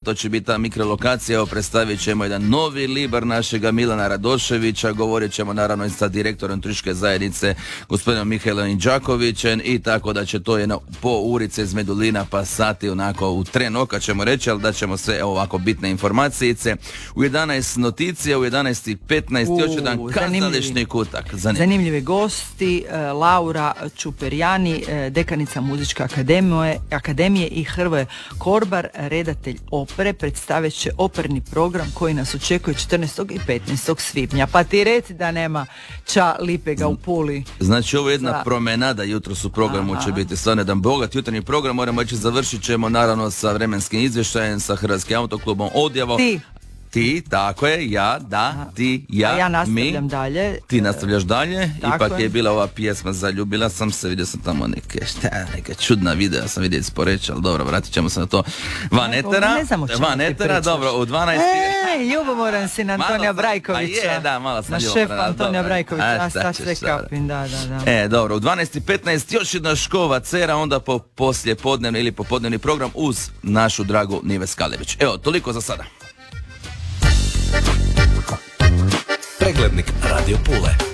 to će biti ta mikrolokacija. Evo, predstavit ćemo jedan novi libar našega Milana Radoševića, govorit ćemo naravno i sa direktorom turističke zajednice gospodinom Mihajlom Đakovićem, i tako da će to jedno po urice iz Medulina pa sati onako u tren oka ćemo reći, ali da ćemo sve ovako bitne informacijice. U 11 noticija, u 11:15 još jedan kazališni kutak. Zanimljivi gosti, Laura Čuperjani, dekanica Muzičke akademije i Hrvoje Korbar, redatelj opere, predstavit će operni program koji nas očekuje 14. i 15. svibnja. Pa ti reci da nema Ča Lipega u Puli. Znači ovo je jedna promenada jutros u programu. Će biti stvarno jedan bogat jutarnji program. Moramo reći, završit ćemo naravno sa vremenskim izvještajem, sa Hrvatskim autoklubom Odjavo. Ti, tako je, ja, da, ti, ja, ja nastavljam mi. dalje. Ti nastavljaš dalje, tako ipak je bila ova pjesma Zaljubila sam se, vidio sam tamo neka čudna videa sam vidio iz Poreča, ali dobro, vratit ćemo se na to van etera. Ne znamo van etera, dobro, u 12. Ljubomoran si na Antonija Brajkovića. Malo sam na šefa Antonija Brajkovića, sad sve kapim, da. Dobro, u 12:15 još jedna Škova Cera, onda poslije podnevni ili popodnevni program uz našu dragu Nives Kalević. Evo, toliko za sada. Preglednik Radio Pule.